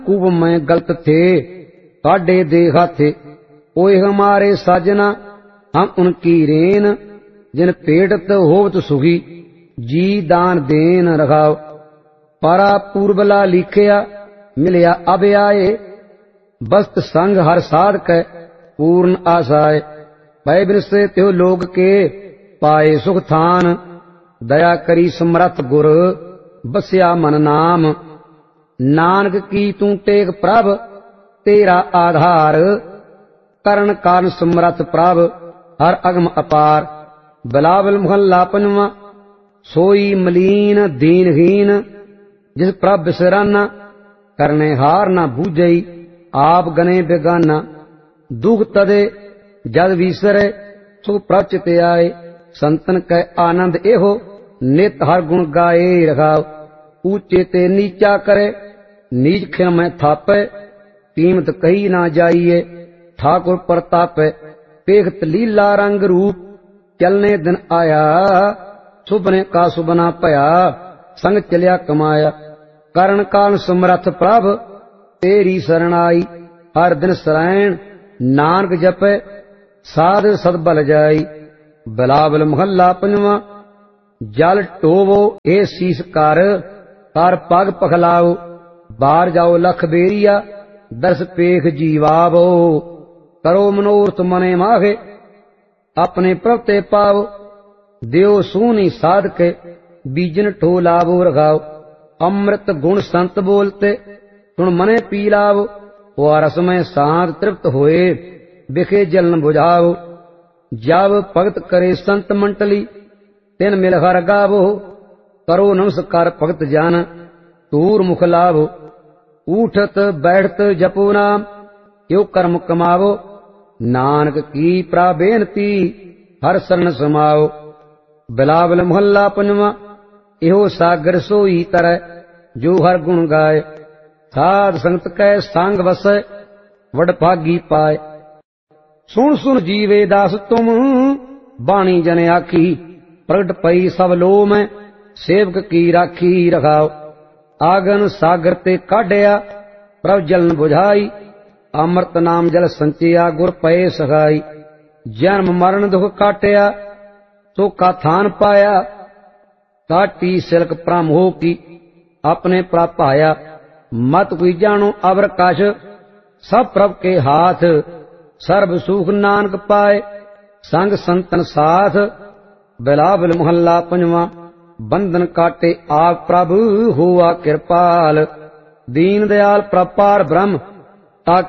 कुब में गलत थे काडे दे हाथे। ओए हमारे साजना हम उनकी रेन, जिन पेटत होवत सुखी जी दान देन रखाओ। पारा पूर्वला लिखिया मिलिया अब आए, बस्त संग हर साध कै पूर्ण आसाए। पै बिन से त्यो लोग के पाए सुख थान, दया करी समरथ गुर बसिया मन नाम। नानक की तू टेक प्रभ तेरा आधार, करण कारण समरथ प्रभ हर अगम अपार। बिलावल मुहल्ला पंजवा। सोई मलीन दीनहीन जिस प्रभ बिसराना, करने हार ना बूझई आप गने बेगाना। दुख तदे जद विसरे सो प्रभ चित आए, संतन कै आनंद एहो नित हर गुण गाए रखाओ। ऊंचे ते नीचा करे नीच खिन में थापे, कीमत कही ना जाइए ठाकुर प्रतापे। पेखत लीला रंग रूप चलने दिन आया, सुबने का सुबना पया संग चलिया कमाया। करण काल समरथ प्रभ तेरी शरण आई, हर दिन सरायण नानक जपे साध सदबल जाई। बिलावल महला पंजवा। जल टोवो ए शीस कर पग पखलाओ। बार जाओ लख बेरिया दस पेख जीवावो। करो मनोरथ मने माहे अपने प्रभ ते पावो। देव सूनी साध के बीजन ठोलावो रखाओ। अमृत गुण संत बोलते सुन मने पी लावो। वारस में शांत तृप्त होए बिखे जलन बुझाओ। जब भगत करे संत मंडली तिन मिल हर गावो। करो नमस्कार भगत जान तूर मुख लावो। उठत बैठत जपो नाम यो कर्म कमावो। नानक की प्राबेनती हर शरण समाओ। बिलावल मोहल्ला पंजवा। इहो सागर सोई तरह जो हर गुण गाए। साध संगत कै संग वसै वड भागी पाए। सुन सुन जीवे दास तुम बाणी जन आखी, प्रगट पई सब लो में सेवक की राखी रखाओ। आगन सागर ते काढ़िया प्रभ जलन बुझाई, अमृत नाम जल संचिया गुर पए सखाई। जन्म मरण दुख काटिया तो का थान पाया, काटी सिलक प्रमोह की अपने प्राप आया। मत कोई जानो अवर कश सब प्रभ के हाथ, सर्व सुख नानक पाए संग संतन साथ। बिलावल मोहल्ला पंजवा। बंधन काटे आप प्रभु हुआ कृपाल, दीन दयाल प्रपार ब्रह्म